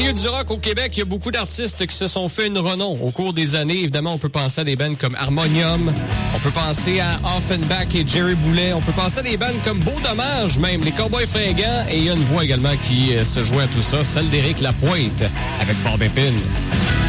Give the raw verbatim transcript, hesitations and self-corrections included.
Au milieu du rock au Québec, il y a beaucoup d'artistes qui se sont fait une renom au cours des années. Évidemment, on peut penser à des bands comme Harmonium, on peut penser à Offenbach et Jerry Boulet, on peut penser à des bands comme Beau Dommage, même les Cowboys Fringants, et il y a une voix également qui se joint à tout ça, celle d'Éric Lapointe avec Bob Épine.